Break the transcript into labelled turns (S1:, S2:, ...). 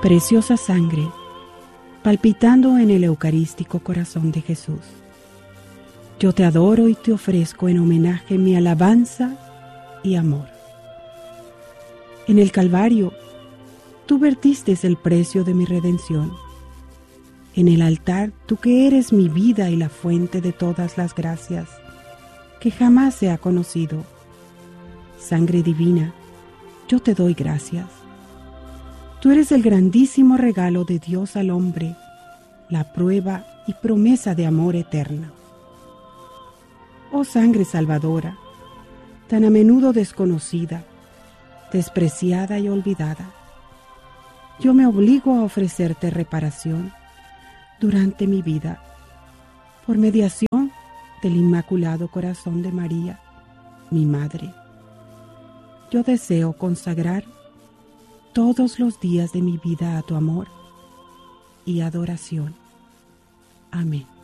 S1: Preciosa sangre, palpitando en el eucarístico corazón de Jesús, yo te adoro y te ofrezco en homenaje mi alabanza y amor. En el Calvario, tú vertiste el precio de mi redención. En el altar, tú que eres mi vida y la fuente de todas las gracias que jamás se ha conocido. Sangre divina, yo te doy gracias. Tú eres el grandísimo regalo de Dios al hombre, la prueba y promesa de amor eterno. Oh sangre salvadora, tan a menudo desconocida, despreciada y olvidada, yo me obligo a ofrecerte reparación durante mi vida, por mediación del Inmaculado Corazón de María, mi Madre. Yo deseo consagrar todos los días de mi vida a tu amor y adoración. Amén.